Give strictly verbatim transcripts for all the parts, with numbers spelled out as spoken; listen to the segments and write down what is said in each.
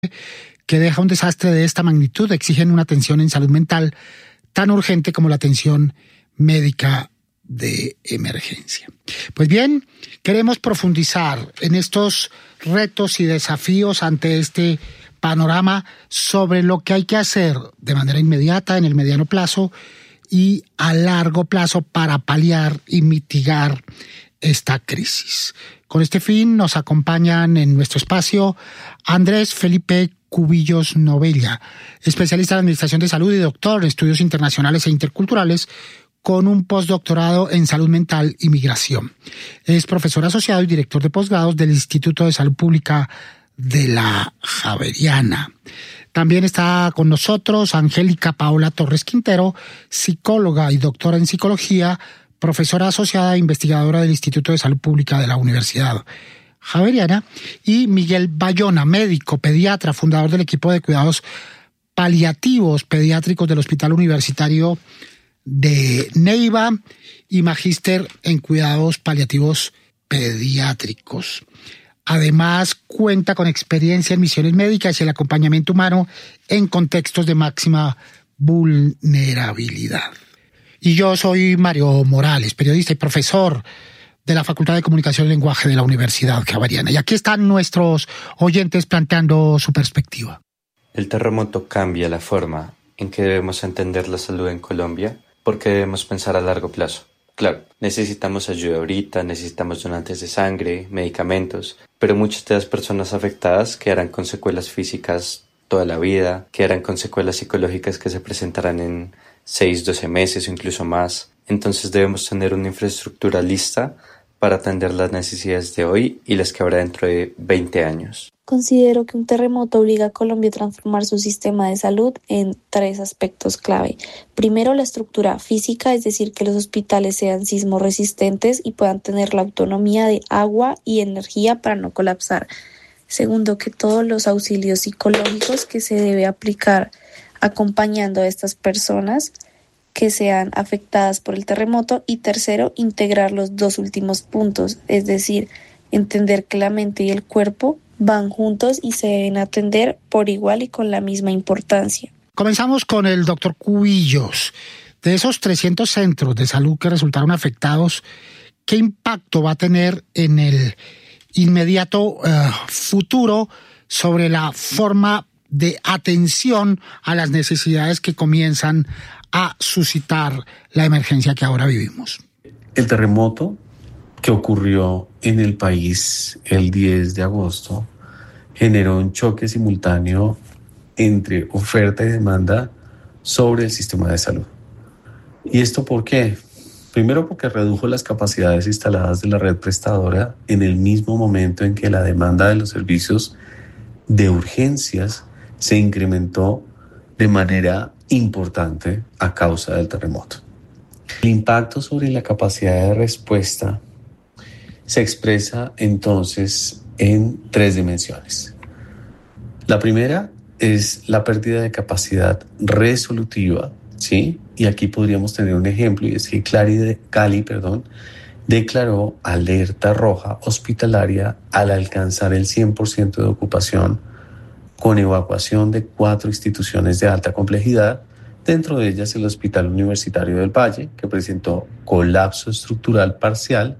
que deja un desastre de esta magnitud exigen una atención en salud mental tan urgente como la atención médica de emergencia. Pues bien, queremos profundizar en estos retos y desafíos ante este panorama sobre lo que hay que hacer de manera inmediata, en el mediano plazo y a largo plazo para paliar y mitigar esta crisis. Con este fin nos acompañan en nuestro espacio Andrés Felipe Cubillos Novella, especialista en Administración de Salud y doctor en Estudios Internacionales e Interculturales, con un postdoctorado en Salud Mental y Migración. Es profesor asociado y director de posgrados del Instituto de Salud Pública de la Javeriana. También está con nosotros Angélica Paola Torres Quintero, psicóloga y doctora en psicología, profesora asociada e investigadora del Instituto de Salud Pública de la Universidad Javeriana, y Miguel Bayona, médico, pediatra, fundador del equipo de cuidados paliativos pediátricos del Hospital Universitario de Neiva y magíster en cuidados paliativos pediátricos. Además, cuenta con experiencia en misiones médicas y el acompañamiento humano en contextos de máxima vulnerabilidad. Y yo soy Mario Morales, periodista y profesor de la Facultad de Comunicación y Lenguaje de la Universidad Javeriana. Y aquí están nuestros oyentes planteando su perspectiva. El terremoto cambia la forma en que debemos entender la salud en Colombia, porque debemos pensar a largo plazo. Claro, necesitamos ayuda ahorita, necesitamos donantes de sangre, medicamentos, pero muchas de las personas afectadas quedarán con secuelas físicas toda la vida, quedarán con secuelas psicológicas que se presentarán en seis, doce meses o incluso más. Entonces debemos tener una infraestructura lista para atender las necesidades de hoy y las que habrá dentro de veinte años. Considero que un terremoto obliga a Colombia a transformar su sistema de salud en tres aspectos clave. Primero, la estructura física, es decir, que los hospitales sean sismo resistentes y puedan tener la autonomía de agua y energía para no colapsar. Segundo, que todos los auxilios psicológicos que se debe aplicar acompañando a estas personas que sean afectadas por el terremoto. Y tercero, integrar los dos últimos puntos, es decir, entender que la mente y el cuerpo van juntos y se deben atender por igual y con la misma importancia. Comenzamos con el doctor Cubillos. De esos trescientos centros de salud que resultaron afectados, ¿qué impacto va a tener en el inmediato uh, futuro sobre la forma de atención a las necesidades que comienzan a suscitar la emergencia que ahora vivimos? El terremoto que ocurrió en el país el diez de agosto generó un choque simultáneo entre oferta y demanda sobre el sistema de salud. ¿Y esto por qué? Primero, porque redujo las capacidades instaladas de la red prestadora en el mismo momento en que la demanda de los servicios de urgencias se incrementó de manera importante a causa del terremoto. El impacto sobre la capacidad de respuesta se expresa entonces en tres dimensiones. La primera es la pérdida de capacidad resolutiva, ¿sí? Y aquí podríamos tener un ejemplo, y es que Cali, de, Cali perdón, declaró alerta roja hospitalaria al alcanzar el cien por ciento de ocupación, con evacuación de cuatro instituciones de alta complejidad, dentro de ellas el Hospital Universitario del Valle, que presentó colapso estructural parcial.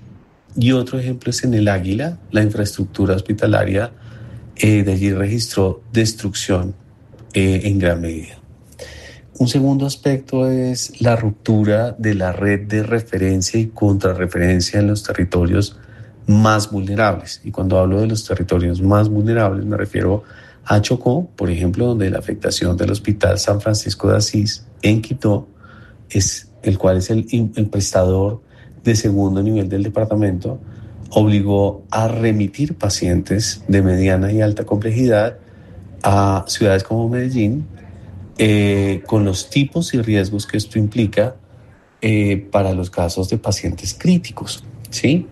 Y otro ejemplo es en el Águila, la infraestructura hospitalaria eh, de allí registró destrucción eh, en gran medida. Un segundo aspecto es la ruptura de la red de referencia y contrarreferencia en los territorios más vulnerables. Y cuando hablo de los territorios más vulnerables me refiero a Chocó, por ejemplo, donde la afectación del Hospital San Francisco de Asís en Quito, es, el cual es el, el prestador de segundo nivel del departamento, obligó a remitir pacientes de mediana y alta complejidad a ciudades como Medellín, eh, con los tipos y riesgos que esto implica eh, para los casos de pacientes críticos, ¿sí?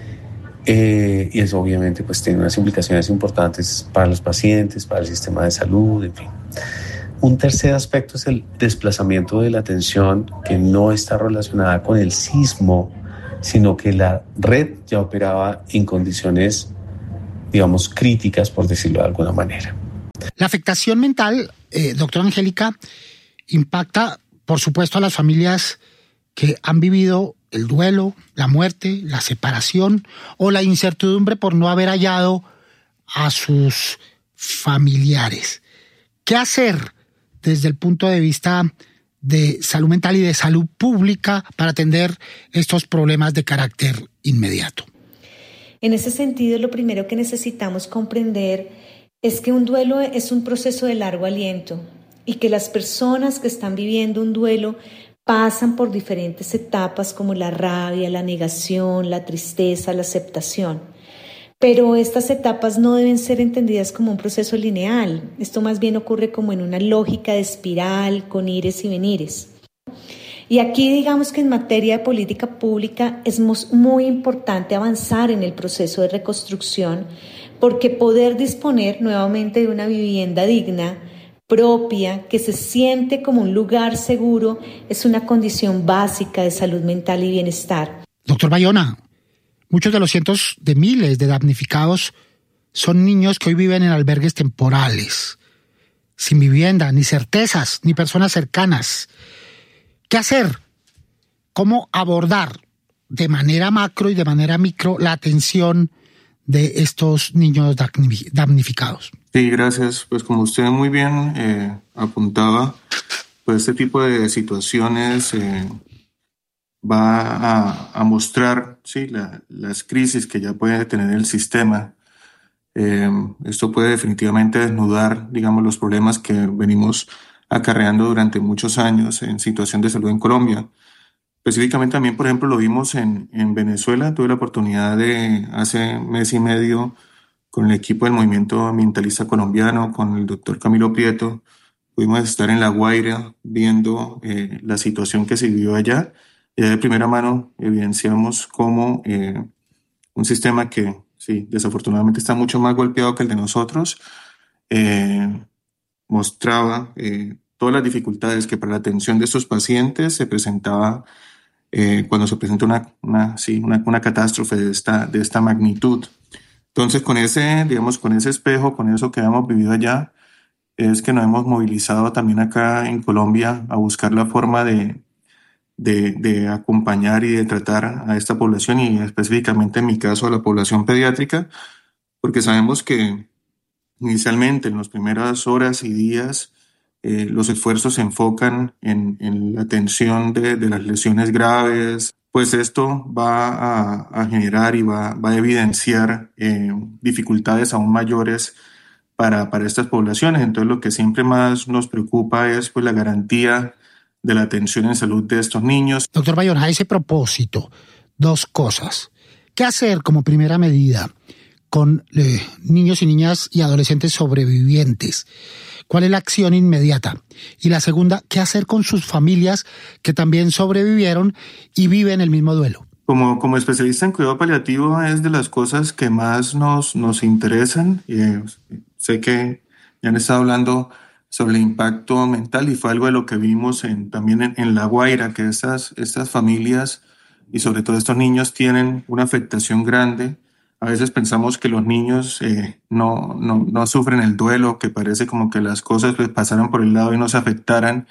Eh, y eso obviamente pues tiene unas implicaciones importantes para los pacientes, para el sistema de salud, en fin. Un tercer aspecto es el desplazamiento de la atención, que no está relacionada con el sismo, sino que la red ya operaba en condiciones, digamos, críticas, por decirlo de alguna manera. La afectación mental, eh, doctora Angélica, impacta, por supuesto, a las familias que han vivido el duelo, la muerte, la separación o la incertidumbre por no haber hallado a sus familiares. ¿Qué hacer desde el punto de vista de salud mental y de salud pública para atender estos problemas de carácter inmediato? En ese sentido, lo primero que necesitamos comprender es que un duelo es un proceso de largo aliento y que las personas que están viviendo un duelo pasan por diferentes etapas como la rabia, la negación, la tristeza, la aceptación. Pero estas etapas no deben ser entendidas como un proceso lineal. Esto más bien ocurre como en una lógica de espiral, con ires y venires. Y aquí digamos que en materia de política pública es muy importante avanzar en el proceso de reconstrucción, porque poder disponer nuevamente de una vivienda digna, propia, que se siente como un lugar seguro, es una condición básica de salud mental y bienestar. Doctor Bayona, muchos de los cientos de miles de damnificados son niños que hoy viven en albergues temporales, sin vivienda, ni certezas, ni personas cercanas. ¿Qué hacer? ¿Cómo abordar de manera macro y de manera micro la atención de estos niños damnificados? Sí, gracias. Pues como usted muy bien eh, apuntaba, pues este tipo de situaciones eh, va a, a mostrar sí, la, las crisis que ya puede tener el sistema. Eh, esto puede definitivamente desnudar, digamos, los problemas que venimos acarreando durante muchos años en situación de salud en Colombia. Específicamente también, por ejemplo, lo vimos en, en Venezuela. Tuve la oportunidad de, hace mes y medio, con el equipo del Movimiento Ambientalista Colombiano, con el doctor Camilo Prieto, pudimos estar en La Guaira viendo eh, la situación que se vivió allá. Y de primera mano evidenciamos cómo eh, un sistema que, sí, desafortunadamente está mucho más golpeado que el de nosotros, eh, mostraba eh, todas las dificultades que para la atención de estos pacientes se presentaba eh, cuando se presenta una, una, sí, una, una catástrofe de esta, de esta magnitud. Entonces, con ese, digamos, con ese espejo, con eso que hemos vivido allá, es que nos hemos movilizado también acá en Colombia a buscar la forma de, de, de acompañar y de tratar a esta población y específicamente en mi caso a la población pediátrica, porque sabemos que inicialmente en las primeras horas y días eh, los esfuerzos se enfocan en, en la atención de, de las lesiones graves. Pues esto va a, a generar y va, va a evidenciar eh, dificultades aún mayores para, para estas poblaciones. Entonces, lo que siempre más nos preocupa es pues, la garantía de la atención en salud de estos niños. Doctor Bayona, a ese propósito, dos cosas. ¿Qué hacer como primera medida con eh, niños y niñas y adolescentes sobrevivientes? ¿Cuál es la acción inmediata? Y la segunda, ¿qué hacer con sus familias que también sobrevivieron y viven el mismo duelo? Como, como especialista en cuidado paliativo es de las cosas que más nos, nos interesan. Eh, sé que ya han estado hablando sobre el impacto mental y fue algo de lo que vimos en, también en, en La Guaira, que estas, estas familias y sobre todo estos niños tienen una afectación grande. A veces pensamos que los niños eh, no, no, no sufren el duelo, que parece como que las cosas pues, pasaran por el lado y no se afectaran,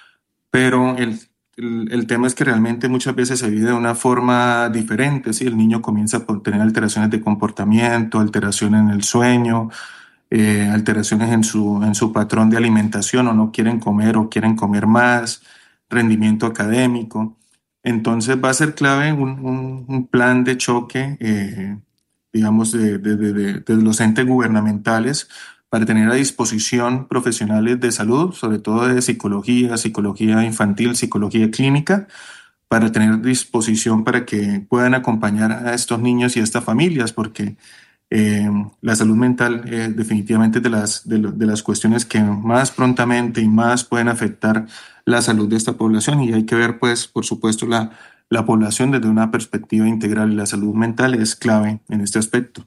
pero el, el, el tema es que realmente muchas veces se vive de una forma diferente, ¿sí? El niño comienza a tener alteraciones de comportamiento, alteraciones en el sueño, eh, alteraciones en su, en su patrón de alimentación, o no quieren comer o quieren comer más, rendimiento académico. Entonces va a ser clave un, un, un plan de choque, eh, digamos, de, de, de, de, de los entes gubernamentales para tener a disposición profesionales de salud, sobre todo de psicología, psicología infantil, psicología clínica, para tener disposición para que puedan acompañar a estos niños y a estas familias, porque eh, la salud mental eh, definitivamente es de las, de, lo, de las cuestiones que más prontamente y más pueden afectar la salud de esta población, y hay que ver, pues, por supuesto, la La población desde una perspectiva integral, y la salud mental es clave en este aspecto.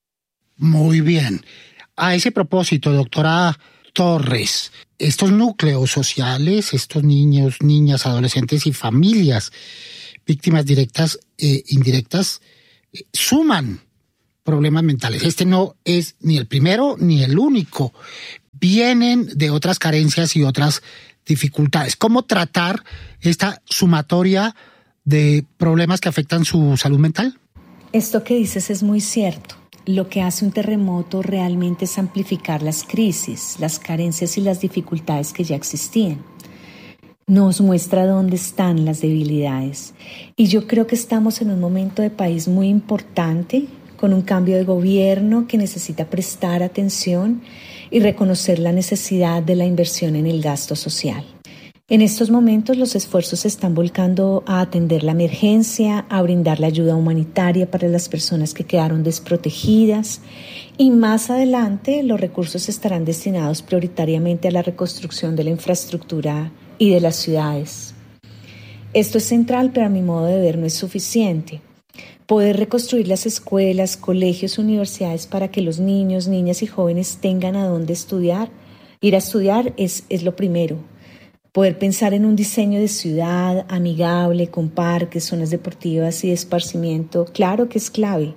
Muy bien. A ese propósito, doctora Torres, estos núcleos sociales, estos niños, niñas, adolescentes y familias, víctimas directas e indirectas, eh, suman problemas mentales. Este no es ni el primero ni el único. Vienen de otras carencias y otras dificultades. ¿Cómo tratar esta sumatoria de problemas que afectan su salud mental? Esto que dices es muy cierto. Lo que hace un terremoto realmente es amplificar las crisis, las carencias y las dificultades que ya existían. Nos muestra dónde están las debilidades. Y yo creo que estamos en un momento de país muy importante, con un cambio de gobierno que necesita prestar atención y reconocer la necesidad de la inversión en el gasto social. En estos momentos los esfuerzos se están volcando a atender la emergencia, a brindar la ayuda humanitaria para las personas que quedaron desprotegidas y más adelante los recursos estarán destinados prioritariamente a la reconstrucción de la infraestructura y de las ciudades. Esto es central, pero a mi modo de ver no es suficiente. Poder reconstruir las escuelas, colegios, universidades para que los niños, niñas y jóvenes tengan a dónde estudiar. Ir a estudiar es, es lo primero. Poder pensar en un diseño de ciudad amigable, con parques, zonas deportivas y de esparcimiento, claro que es clave.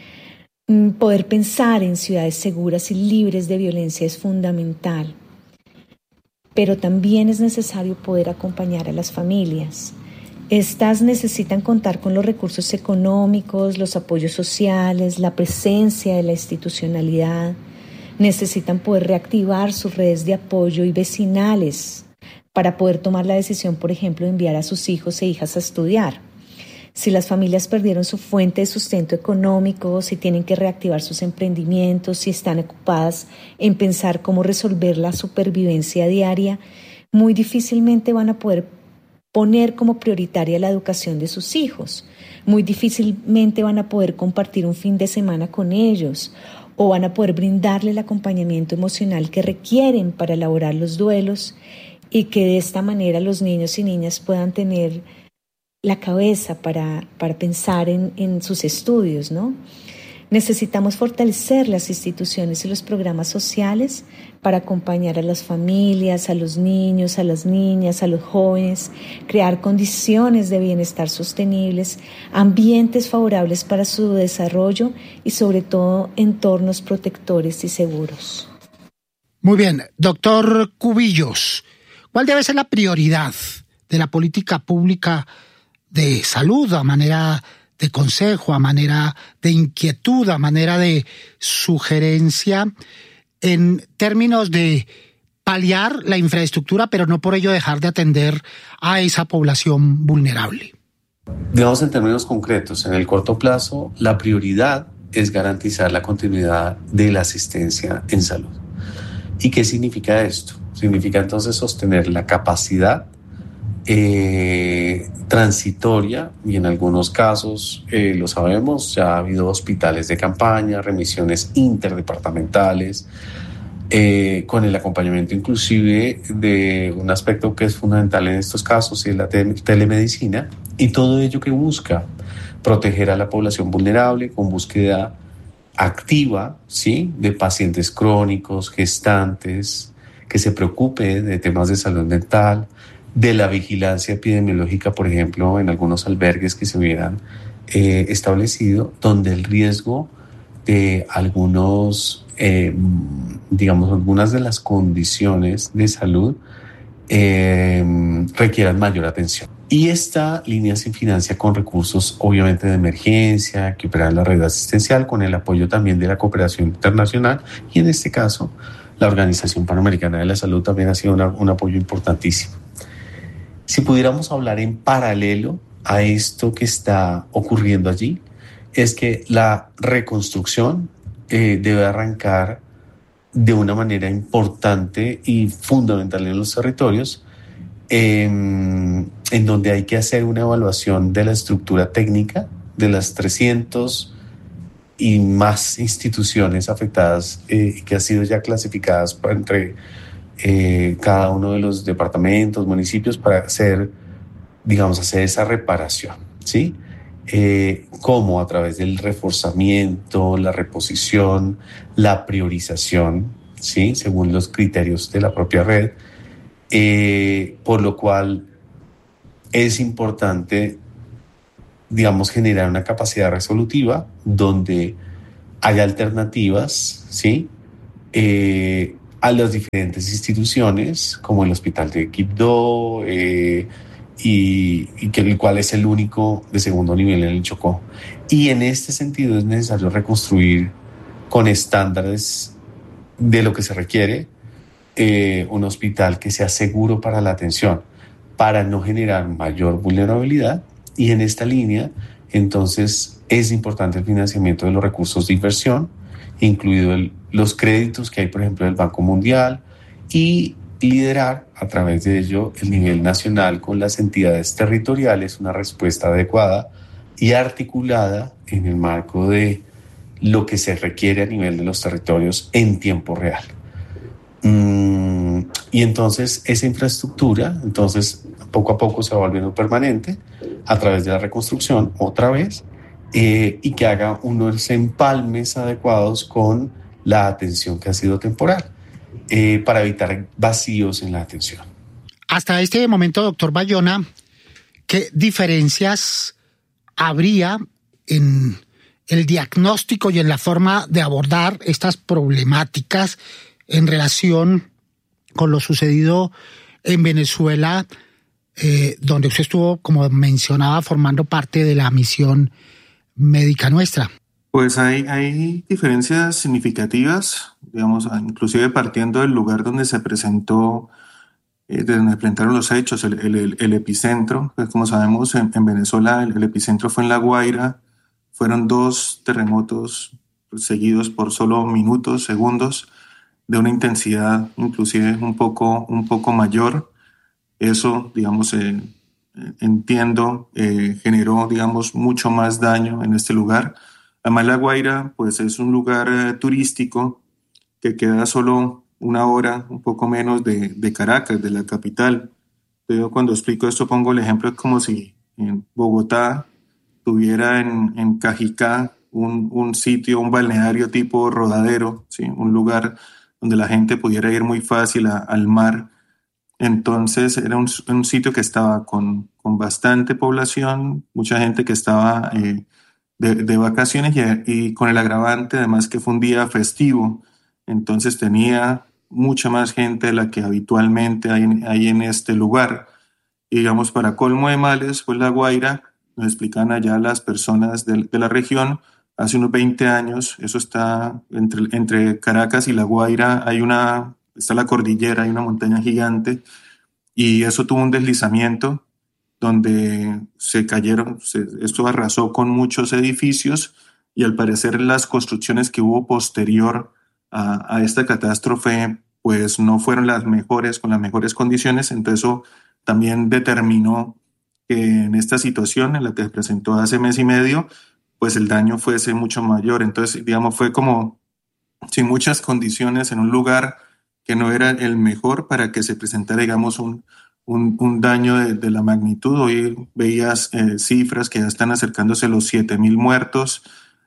Poder pensar en ciudades seguras y libres de violencia es fundamental. Pero también es necesario poder acompañar a las familias. Estas necesitan contar con los recursos económicos, los apoyos sociales, la presencia de la institucionalidad. Necesitan poder reactivar sus redes de apoyo y vecinales para poder tomar la decisión, por ejemplo, de enviar a sus hijos e hijas a estudiar. Si las familias perdieron su fuente de sustento económico, si tienen que reactivar sus emprendimientos, si están ocupadas en pensar cómo resolver la supervivencia diaria, muy difícilmente van a poder poner como prioritaria la educación de sus hijos. Muy difícilmente van a poder compartir un fin de semana con ellos o van a poder brindarle el acompañamiento emocional que requieren para elaborar los duelos y que de esta manera los niños y niñas puedan tener la cabeza para, para pensar en, en sus estudios, ¿no? Necesitamos fortalecer las instituciones y los programas sociales para acompañar a las familias, a los niños, a las niñas, a los jóvenes, crear condiciones de bienestar sostenibles, ambientes favorables para su desarrollo y sobre todo entornos protectores y seguros. Muy bien, doctor Cubillos, ¿cuál debe ser la prioridad de la política pública de salud a manera de consejo, a manera de inquietud, a manera de sugerencia en términos de paliar la infraestructura, pero no por ello dejar de atender a esa población vulnerable? Digamos en términos concretos, en el corto plazo, la prioridad es garantizar la continuidad de la asistencia en salud. ¿Y qué significa esto? Significa entonces sostener la capacidad eh, transitoria y en algunos casos, eh, lo sabemos, ya ha habido hospitales de campaña, remisiones interdepartamentales, eh, con el acompañamiento inclusive de un aspecto que es fundamental en estos casos, y es la te- telemedicina, y todo ello que busca proteger a la población vulnerable con búsqueda activa, ¿sí?, de pacientes crónicos, gestantes, que se preocupe de temas de salud mental, de la vigilancia epidemiológica, por ejemplo, en algunos albergues que se hubieran eh, establecido, donde el riesgo de algunos, eh, digamos, algunas de las condiciones de salud eh, requieran mayor atención. Y esta línea se financia con recursos, obviamente, de emergencia, que operan la red asistencial, con el apoyo también de la cooperación internacional, y en este caso, la Organización Panamericana de la Salud también ha sido una, un apoyo importantísimo. Si pudiéramos hablar en paralelo a esto que está ocurriendo allí, es que la reconstrucción eh, debe arrancar de una manera importante y fundamental en los territorios, eh, en donde hay que hacer una evaluación de la estructura técnica de las trescientas y más instituciones afectadas eh, que han sido ya clasificadas entre eh, cada uno de los departamentos, municipios, para hacer, digamos, hacer esa reparación, ¿sí? Eh, como a través del reforzamiento, la reposición, la priorización, ¿sí?, según los criterios de la propia red, eh, por lo cual es importante, digamos, generar una capacidad resolutiva donde haya alternativas, ¿sí? Eh, a las diferentes instituciones, como el Hospital de Quibdó, eh, y, y que el cual es el único de segundo nivel en el Chocó. Y en este sentido es necesario reconstruir con estándares de lo que se requiere eh, un hospital que sea seguro para la atención, para no generar mayor vulnerabilidad. Y en esta línea, entonces, es importante el financiamiento de los recursos de inversión, incluido el, los créditos que hay, por ejemplo, del Banco Mundial, y liderar a través de ello el nivel nacional con las entidades territoriales una respuesta adecuada y articulada en el marco de lo que se requiere a nivel de los territorios en tiempo real. Mm, y entonces esa infraestructura, entonces poco a poco se va volviendo permanente a través de la reconstrucción otra vez, eh, y que haga unos empalmes adecuados con la atención que ha sido temporal, eh, para evitar vacíos en la atención. Hasta este momento, doctor Bayona, ¿qué diferencias habría en el diagnóstico y en la forma de abordar estas problemáticas en relación con lo sucedido en Venezuela, eh, donde usted estuvo, como mencionaba, formando parte de la misión médica nuestra? Pues hay, hay diferencias significativas, digamos, inclusive partiendo del lugar donde se presentó, eh, de donde se presentaron los hechos, el, el, el epicentro. Pues como sabemos, en, en Venezuela el, el epicentro fue en La Guaira. Fueron dos terremotos seguidos por solo minutos, segundos, de una intensidad inclusive un poco, un poco mayor. Eso, digamos, eh, entiendo, eh, generó, digamos, mucho más daño en este lugar. Además, La Guaira, pues, es un lugar eh, turístico que queda solo una hora, un poco menos de, de Caracas, de la capital. Yo cuando explico esto pongo el ejemplo, es como si en Bogotá tuviera en, en Cajicá un, un sitio, un balneario tipo Rodadero, ¿sí? Un lugar donde la gente pudiera ir muy fácil a, al mar. Entonces era un, un sitio que estaba con, con bastante población, mucha gente que estaba eh, de, de vacaciones y, y con el agravante además que fue un día festivo. Entonces tenía mucha más gente de la que habitualmente hay, hay en este lugar. Y digamos, para colmo de males, pues La Guaira, nos explican allá las personas de, de la región, hace unos veinte años, eso está entre, entre Caracas y La Guaira, hay una, está la cordillera, hay una montaña gigante, y eso tuvo un deslizamiento donde se cayeron, se, esto arrasó con muchos edificios, y al parecer las construcciones que hubo posterior a, a esta catástrofe pues no fueron las mejores, con las mejores condiciones. Entonces eso también determinó que en esta situación en la que se presentó hace mes y medio, pues el daño fuese mucho mayor. Entonces, digamos, fue como sin muchas condiciones en un lugar que no era el mejor para que se presentara, digamos, un, un, un daño de, de la magnitud. Hoy veías eh, cifras que ya están acercándose a los siete mil muertos,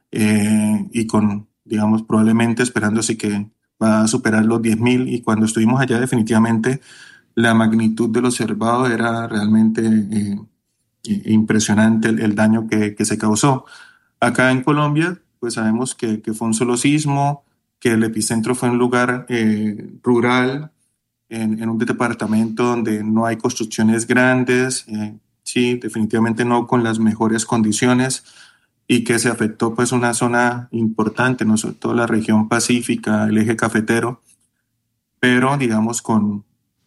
eh, y con, digamos, probablemente esperándose que va a superar los diez mil, y cuando estuvimos allá definitivamente la magnitud de lo observado era realmente eh, impresionante el, el daño que, que se causó. Acá en Colombia, pues sabemos que, que fue un solo sismo, que el epicentro fue un lugar eh, rural, en, en un departamento donde no hay construcciones grandes, eh, sí, definitivamente no con las mejores condiciones, y que se afectó pues una zona importante, no sobre todo la región pacífica, el eje cafetero, pero digamos con,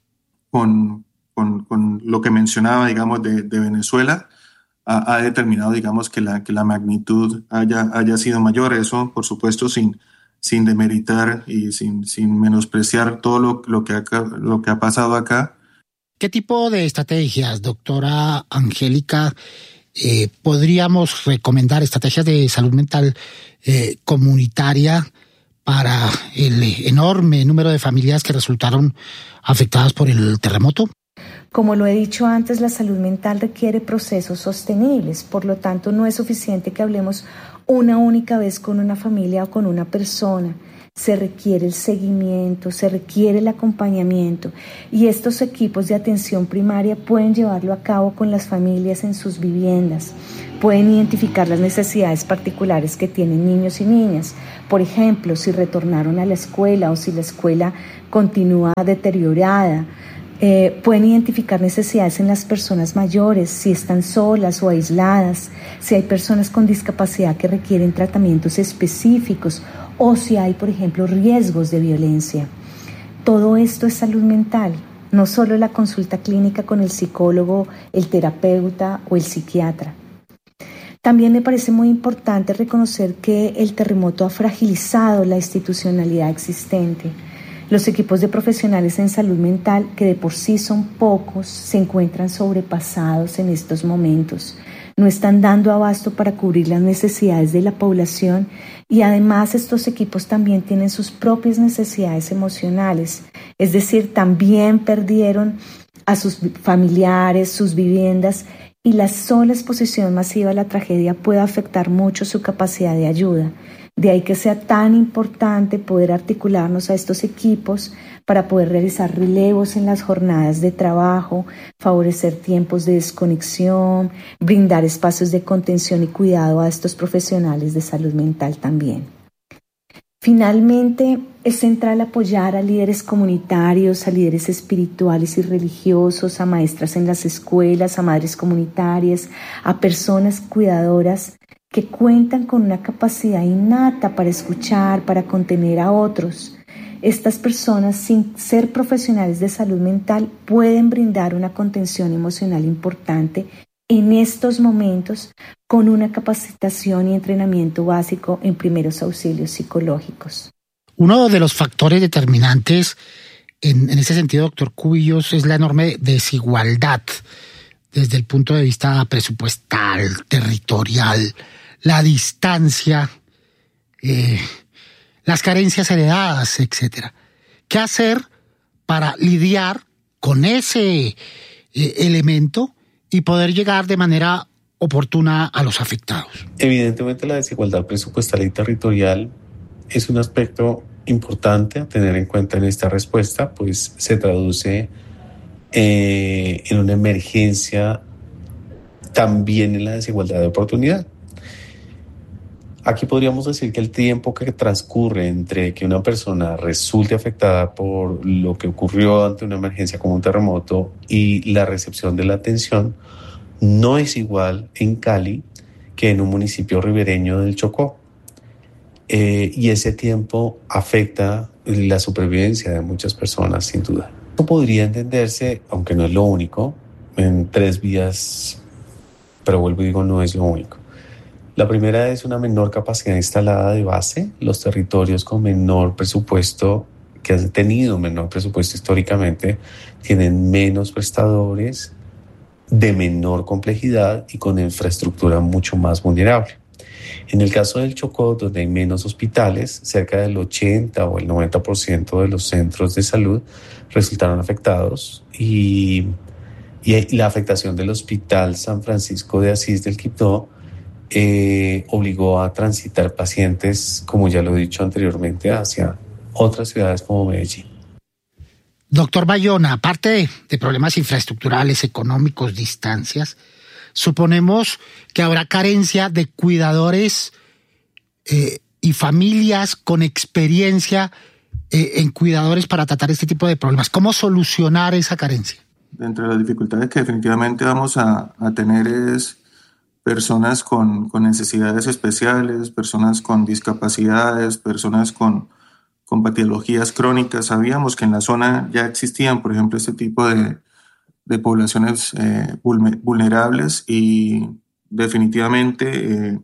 con, con, con lo que mencionaba, digamos, de, de Venezuela, ha, ha determinado, digamos, que la, que la magnitud haya, haya sido mayor. Eso, por supuesto, sin, sin demeritar y sin, sin menospreciar todo lo, lo, que ha, lo que ha pasado acá. ¿Qué tipo de estrategias, doctora Angélica, Eh, podríamos recomendar, estrategias de salud mental eh, comunitaria para el enorme número de familias que resultaron afectadas por el terremoto? Como lo he dicho antes, la salud mental requiere procesos sostenibles, por lo tanto no es suficiente que hablemos una única vez con una familia o con una persona. se requiere el seguimiento, se requiere el acompañamiento, y estos equipos de atención primaria pueden llevarlo a cabo con las familias en sus viviendas. Pueden identificar las necesidades particulares que tienen niños y niñas. Por ejemplo, si retornaron a la escuela o si la escuela continúa deteriorada. Eh, pueden identificar necesidades en las personas mayores, si están solas o aisladas, si hay personas con discapacidad que requieren tratamientos específicos o si hay, por ejemplo, riesgos de violencia. Todo esto es salud mental, no solo la consulta clínica con el psicólogo, el terapeuta o el psiquiatra. También me parece muy importante reconocer que el terremoto ha fragilizado la institucionalidad existente. Los equipos de profesionales en salud mental, que de por sí son pocos, se encuentran sobrepasados en estos momentos. No están dando abasto para cubrir las necesidades de la población, y además estos equipos también tienen sus propias necesidades emocionales. Es decir, también perdieron a sus familiares, sus viviendas, y la sola exposición masiva a la tragedia puede afectar mucho su capacidad de ayuda. De ahí que sea tan importante poder articularnos a estos equipos para poder realizar relevos en las jornadas de trabajo, favorecer tiempos de desconexión, brindar espacios de contención y cuidado a estos profesionales de salud mental también. Finalmente, es central apoyar a líderes comunitarios, a líderes espirituales y religiosos, a maestras en las escuelas, a madres comunitarias, a personas cuidadoras que cuentan con una capacidad innata para escuchar, para contener a otros. Estas personas, sin ser profesionales de salud mental, pueden brindar una contención emocional importante en estos momentos con una capacitación y entrenamiento básico en primeros auxilios psicológicos. Uno de los factores determinantes en, en ese sentido, doctor Cubillos, es la enorme desigualdad desde el punto de vista presupuestal, territorial, la distancia, eh, las carencias heredadas, etcétera. ¿Qué hacer para lidiar con ese eh, elemento y poder llegar de manera oportuna a los afectados? Evidentemente, la desigualdad presupuestal y territorial es un aspecto importante a tener en cuenta en esta respuesta, pues se traduce eh, en una emergencia también en la desigualdad de oportunidad. Aquí podríamos decir que el tiempo que transcurre entre que una persona resulte afectada por lo que ocurrió ante una emergencia como un terremoto y la recepción de la atención no es igual en Cali que en un municipio ribereño del Chocó. Eh, y ese tiempo afecta la supervivencia de muchas personas, sin duda. Esto podría entenderse, aunque no es lo único, en tres vías, pero vuelvo y digo, no es lo único. La primera es una menor capacidad instalada de base. Los territorios con menor presupuesto, que han tenido menor presupuesto históricamente, tienen menos prestadores de menor complejidad y con infraestructura mucho más vulnerable. En el caso del Chocó, donde hay menos hospitales, cerca del ochenta o el noventa por ciento de los centros de salud resultaron afectados, y, y la afectación del Hospital San Francisco de Asís del Quibdó eh, obligó a transitar pacientes, como ya lo he dicho anteriormente, hacia otras ciudades como Medellín. Doctor Bayona, aparte de, de problemas infraestructurales, económicos, distancias, suponemos que habrá carencia de cuidadores eh, y familias con experiencia eh, en cuidadores para tratar este tipo de problemas. ¿Cómo solucionar esa carencia? Entre las dificultades que definitivamente vamos a, a tener es personas con, con necesidades especiales, personas con discapacidades, personas con, con patologías crónicas. Sabíamos que en la zona ya existían, por ejemplo, este tipo de, de poblaciones eh, vulnerables, y definitivamente eh,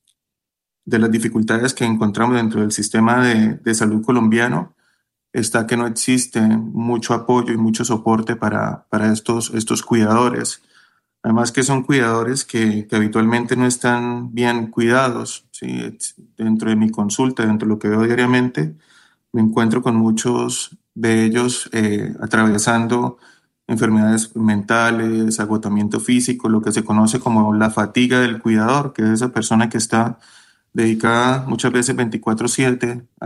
de las dificultades que encontramos dentro del sistema de, de salud colombiano está que no existe mucho apoyo y mucho soporte para, para estos, estos cuidadores. Además que son cuidadores que, que habitualmente no están bien cuidados, ¿sí? Dentro de mi consulta, dentro de lo que veo diariamente, me encuentro con muchos de ellos eh, atravesando enfermedades mentales, agotamiento físico, lo que se conoce como la fatiga del cuidador, que es esa persona que está dedicada muchas veces veinticuatro siete a la,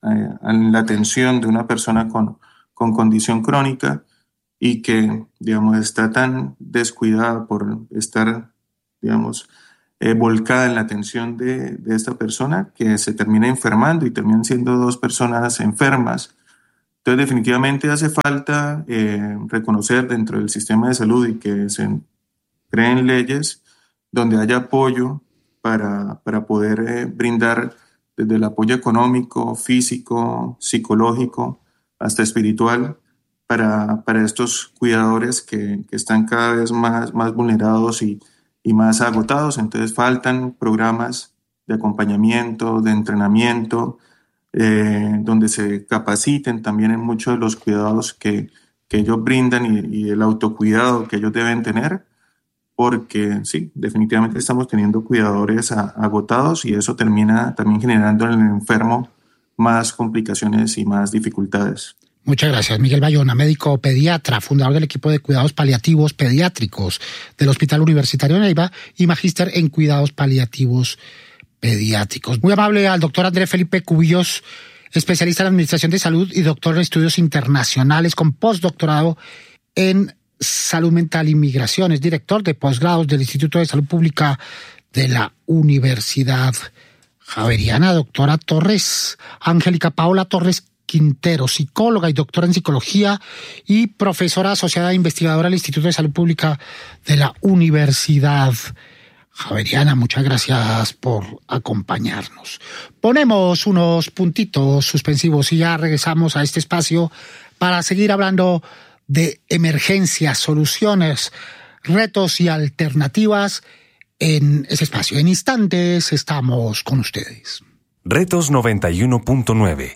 eh, en la atención de una persona con, con condición crónica y que, digamos, está tan descuidada por estar, digamos, eh, volcada en la atención de, de esta persona que se termina enfermando y terminan siendo dos personas enfermas. Entonces, definitivamente hace falta eh, reconocer dentro del sistema de salud y que se creen leyes donde haya apoyo para, para poder eh, brindar desde el apoyo económico, físico, psicológico, hasta espiritual, para, para estos cuidadores que, que están cada vez más, más vulnerados y, y más agotados. Entonces faltan programas de acompañamiento, de entrenamiento, eh, donde se capaciten también en muchos de los cuidados que, que ellos brindan y, y el autocuidado que ellos deben tener, porque sí, definitivamente estamos teniendo cuidadores a, agotados y eso termina también generando en el enfermo más complicaciones y más dificultades. Muchas gracias. Miguel Bayona, médico pediatra, fundador del equipo de cuidados paliativos pediátricos del Hospital Universitario Neiva y magíster en cuidados paliativos pediátricos. Muy amable al doctor Andrés Felipe Cubillos, especialista en Administración de Salud y doctor en Estudios Internacionales con postdoctorado en Salud Mental y Migraciones, director de posgrados del Instituto de Salud Pública de la Universidad Javeriana. Doctora Torres, Angélica Paola Torres Quintero, psicóloga y doctora en psicología y profesora asociada e investigadora del Instituto de Salud Pública de la Universidad Javeriana. Muchas gracias por acompañarnos. Ponemos unos puntitos suspensivos y ya regresamos a este espacio para seguir hablando de emergencias, soluciones, retos y alternativas en ese espacio. En instantes estamos con ustedes. Retos noventa y uno punto nueve.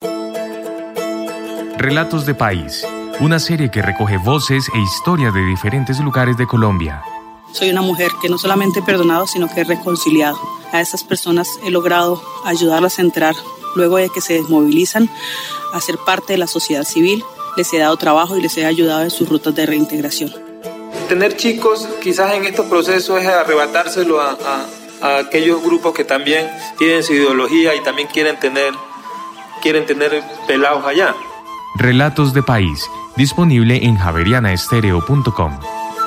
Relatos de País, una serie que recoge voces e historias de diferentes lugares de Colombia. Soy una mujer que no solamente he perdonado, sino que he reconciliado. A estas personas he logrado ayudarlas a entrar, luego de que se desmovilizan, a ser parte de la sociedad civil. Les he dado trabajo y les he ayudado en sus rutas de reintegración. Tener chicos quizás en estos procesos es arrebatárselo a, a, a aquellos grupos que también tienen su ideología y también quieren tener, quieren tener pelados allá. Relatos de País, disponible en javeriana estéreo punto com.